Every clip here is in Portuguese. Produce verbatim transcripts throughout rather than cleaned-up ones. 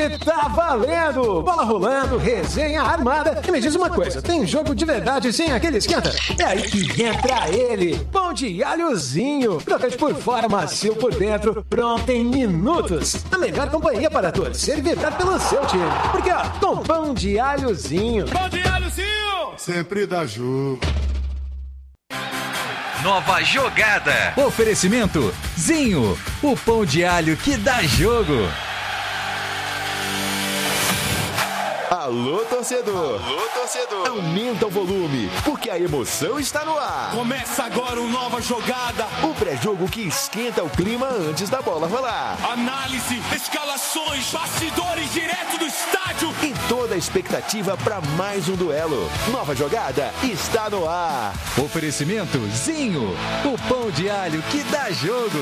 E tá valendo! Bola rolando, resenha armada. E me diz uma coisa, tem jogo de verdade sem aquele esquenta? É aí que entra ele, pão de alhozinho. Crocante por fora, macio por dentro, pronto em minutos. A melhor companhia para torcer e vibrar pelo seu time. Porque, ó, com pão de alhozinho. Pão de alhozinho! Sempre dá jogo. Nova jogada. Oferecimento Zinho, o pão de alho que dá jogo. Alô, torcedor! Alô, torcedor! Aumenta o volume, porque a emoção está no ar. Começa agora uma nova jogada. O pré-jogo que esquenta o clima antes da bola rolar. Análise, escalações, bastidores direto do estádio. E toda a expectativa para mais um duelo. Nova jogada está no ar. Oferecimento Zinho, o pão de alho que dá jogo.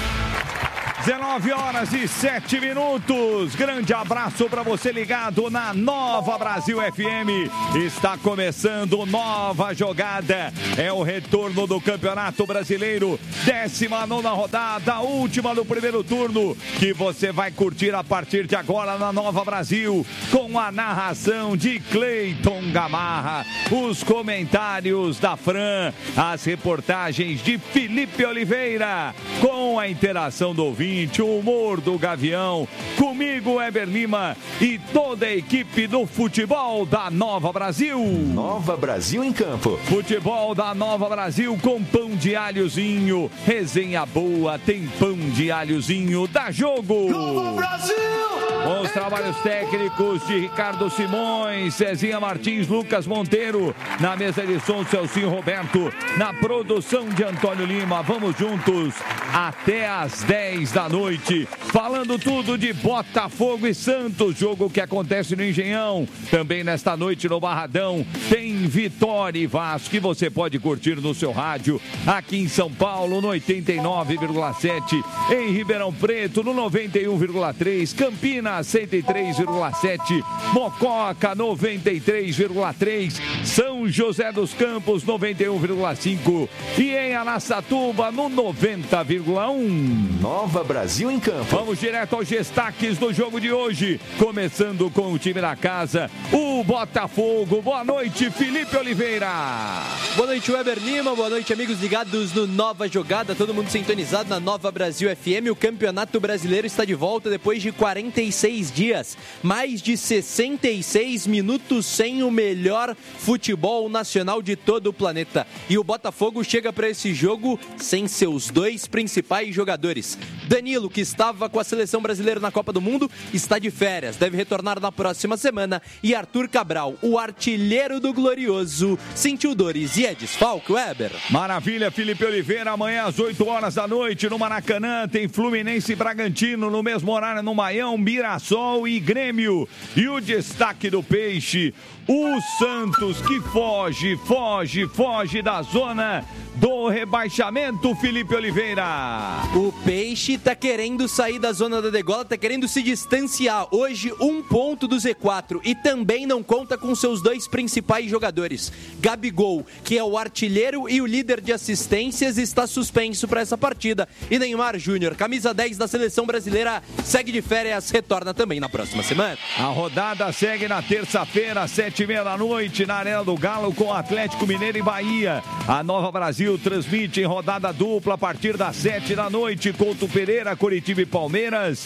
dezenove horas e sete minutos. Grande abraço para você ligado na Nova Brasil F M. Está começando Nova Jogada. É o retorno do Campeonato Brasileiro. décima nona rodada, última do primeiro turno, que você vai curtir a partir de agora na Nova Brasil, com a narração de Cleiton Gamarra, os comentários da Fran, as reportagens de Felipe Oliveira, com a interação do ouvinte, o humor do Gavião, comigo, Heber Lima, e toda a equipe do futebol da Nova Brasil. Nova Brasil em campo. Futebol da Nova Brasil com pão de alhozinho. Resenha boa, tem pão de alhozinho. Dá jogo! Nova Brasil! Com os trabalhos técnicos de Ricardo Simões, Cezinha Martins, Lucas Monteiro, na mesa de som, Celcinho Roberto, na produção de Antônio Lima. Vamos juntos até às dez da noite, falando tudo de Botafogo e Santos, jogo que acontece no Engenhão. Também nesta noite no Barradão tem Vitória e Vasco, que você pode curtir no seu rádio, aqui em São Paulo no oitenta e nove vírgula sete, em Ribeirão Preto no noventa e um vírgula três, Campinas cento e três vírgula sete, Mococa noventa e três vírgula três, São José dos Campos noventa e um vírgula cinco e em Araçatuba no noventa vírgula um. Nova Brasil em campo. Vamos direto aos destaques do jogo de hoje, começando com o time da casa, o Botafogo. Boa noite, Felipe Oliveira. Boa noite, Weber Lima. Boa noite, amigos ligados no Nova Jogada. Todo mundo sintonizado na Nova Brasil F M. O Campeonato Brasileiro está de volta depois de quarenta e seis dias. Mais de sessenta e seis minutos sem o melhor futebol nacional de todo o planeta. E o Botafogo chega para esse jogo sem seus dois principais jogadores. Danilo, que estava com a seleção brasileira na Copa do Mundo, está de férias, deve retornar na próxima semana. E Arthur Cabral, o artilheiro do Glorioso, sentiu dores e é desfalque, Weber. Maravilha, Felipe Oliveira. Amanhã às oito horas da noite no Maracanã tem Fluminense e Bragantino, no mesmo horário no Maião, Mirassol e Grêmio. E o destaque do Peixe, o Santos, que foge, foge, foge da zona do rebaixamento, Felipe Oliveira. O Peixe tá querendo sair da zona da degola, tá querendo se distanciar. Hoje, um ponto do Z quatro e também não conta com seus dois principais jogadores. Gabigol, que é o artilheiro e o líder de assistências, está suspenso para essa partida. E Neymar Júnior, camisa dez da seleção brasileira, segue de férias, retorna também na próxima semana. A rodada segue na terça-feira, sete e meia da noite, na Arena do Galo, com Atlético Mineiro e Bahia. A Nova Brasil transmite em rodada dupla a partir das sete da noite, Couto Pereira, Coritiba e Palmeiras,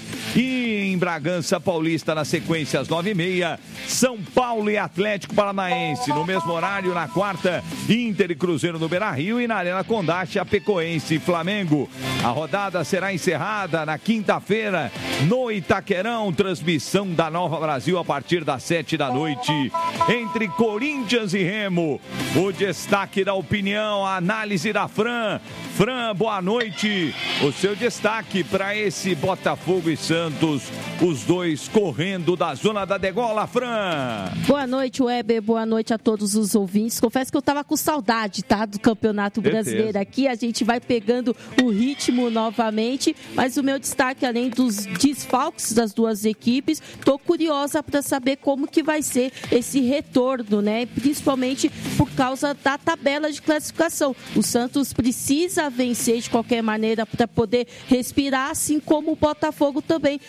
e em Bragança Paulista na sequência às nove e meia, São Paulo e Atlético Paranaense. No mesmo horário, na quarta, Inter e Cruzeiro no Beira-Rio, e na Arena Condá, Chapecoense e Flamengo. A rodada será encerrada na quinta-feira no Itaquerão, transmissão da Nova Brasil a partir das sete da noite, entre Corinthians e Remo. O destaque da opinião, a análise da Fran. Fran, boa noite. O seu destaque para esse Botafogo e Santos, os dois correndo da zona da degola, Fran. Boa noite, Weber. Boa noite a todos os ouvintes. Confesso que eu estava com saudade, tá, do Campeonato Brasileiro. Certeza. Aqui. A gente vai pegando o ritmo novamente, mas o meu destaque, além dos desfalques das duas equipes, estou curiosa para saber como que vai ser esse retorno, né? Principalmente por causa da tabela de classificação. O Santos precisa vencer de qualquer maneira para poder respirar, assim como o Botafogo também, porque as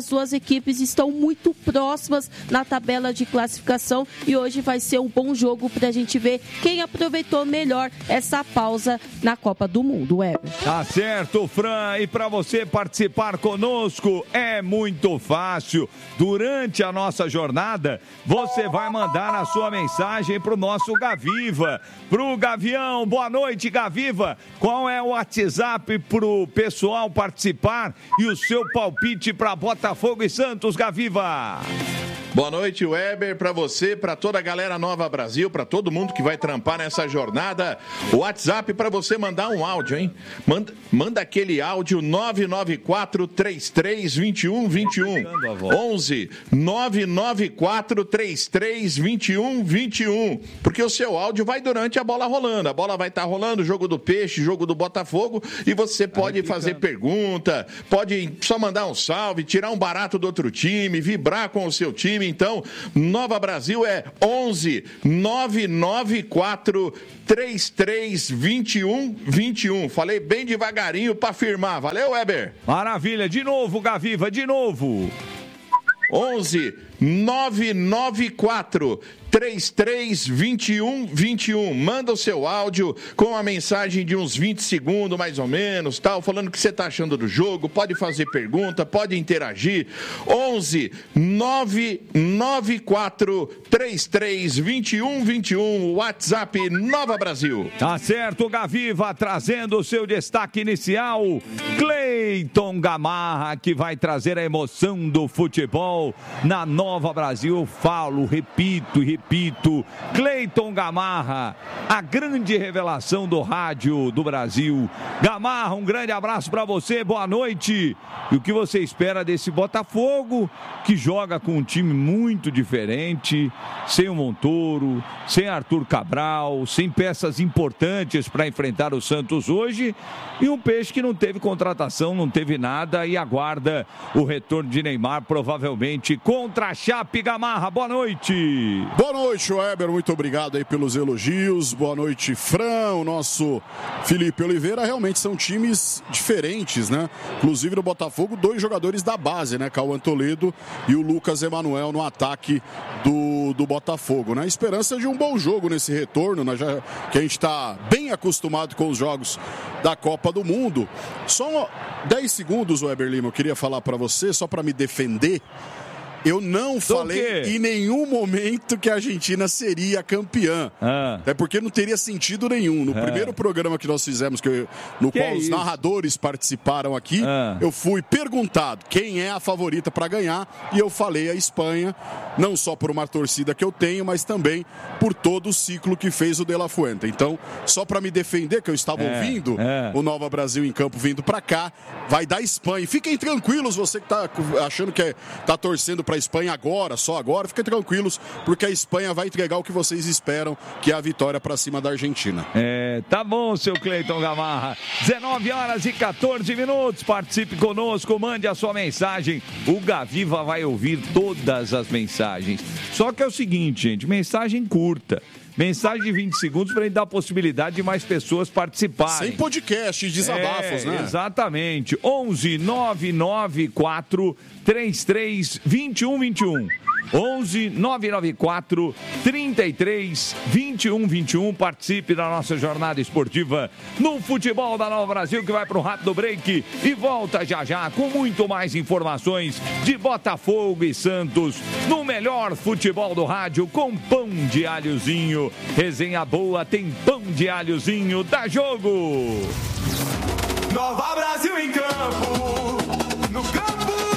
as duas equipes estão muito próximas na tabela de classificação e hoje vai ser um bom jogo para a gente ver quem aproveitou melhor essa pausa na Copa do Mundo, Weber. Tá certo, Fran, e para você participar conosco é muito fácil. Durante a nossa jornada, você vai mandar a sua mensagem pro nosso Gaviva, pro Gavião. Boa noite, Gaviva. Qual é o WhatsApp pro pessoal participar e o seu palpite para Botafogo e Santos, Gaviva? Boa noite, Weber, para você, para toda a galera Nova Brasil, para todo mundo que vai trampar nessa jornada. O WhatsApp para você mandar um áudio, hein? Manda, manda aquele áudio nove nove quatro, três três dois um dois um. onze nove nove quatro, três três dois um dois um. Porque o seu áudio vai durante a bola rolando. A bola vai estar tá rolando, jogo do Peixe, jogo do Botafogo, e você pode fazer pergunta, pode só mandar um salve, tirar um barato do outro time, vibrar com o seu time. Então, Nova Brasil é onze nove nove quatro, três três dois um dois um. Falei bem devagarinho para firmar. Valeu, Weber? Maravilha. De novo, Gaviva, de novo. onze nove nove quatro, três três dois um dois um. Manda o seu áudio com a mensagem de uns vinte segundos, mais ou menos, tal, falando o que você está achando do jogo. Pode fazer pergunta, pode interagir. onze nove nove quatro, três três dois um dois um. WhatsApp Nova Brasil. Tá certo, Gaviva, trazendo o seu destaque inicial. Cleiton Gamarra, que vai trazer a emoção do futebol na Nova Brasil. Falo, repito e repito, Cleiton Gamarra, a grande revelação do rádio do Brasil. Gamarra, um grande abraço para você, boa noite. E o que você espera desse Botafogo, que joga com um time muito diferente, sem o Montoro, sem Arthur Cabral, sem peças importantes para enfrentar o Santos hoje, e um Peixe que não teve contratação, não teve nada e aguarda o retorno de Neymar, provavelmente contra a Chape. Gamarra, boa noite. Boa noite, Weber, muito obrigado aí pelos elogios. Boa noite, Fran, o nosso Felipe Oliveira. Realmente são times diferentes, né? Inclusive no Botafogo, dois jogadores da base, né? Cauã Toledo e o Lucas Emanuel no ataque do, do Botafogo, né? Esperança de um bom jogo nesse retorno, né? Já que a gente está bem acostumado com os jogos da Copa do Mundo. Só dez segundos, Weber Lima, eu queria falar para você, só para me defender. Eu não falei em nenhum momento que a Argentina seria campeã. Ah. Até porque não teria sentido nenhum. No ah. primeiro programa que nós fizemos, que, no que qual é os isso? narradores participaram aqui, ah. eu fui perguntado quem é a favorita para ganhar e eu falei a Espanha, não só por uma torcida que eu tenho, mas também por todo o ciclo que fez o De La Fuente. Então, só para me defender, que eu estava é. ouvindo é. o Nova Brasil em campo vindo para cá, vai dar Espanha. Fiquem tranquilos, você que está achando que é, tá torcendo para a Espanha agora, só agora, fiquem tranquilos, porque a Espanha vai entregar o que vocês esperam, que é a vitória para cima da Argentina. É, tá bom, seu Cleiton Gamarra. dezenove horas e quatorze minutos, participe conosco, mande a sua mensagem. O Gaviva vai ouvir todas as mensagens. Só que é o seguinte, gente, mensagem curta. Mensagem de vinte segundos para ele dar a possibilidade de mais pessoas participarem. Sem podcast, desabafos, é, né? Exatamente. onze nove nove quatro, três três dois um dois um. onze nove nove quatro, trinta e três, vinte e um, vinte e um. Participe da nossa jornada esportiva no futebol da Nova Brasil, que vai para o rápido break e volta já já com muito mais informações de Botafogo e Santos no melhor futebol do rádio, com pão de alhozinho. Resenha boa, tem pão de alhozinho. Dá jogo! Nova Brasil em campo.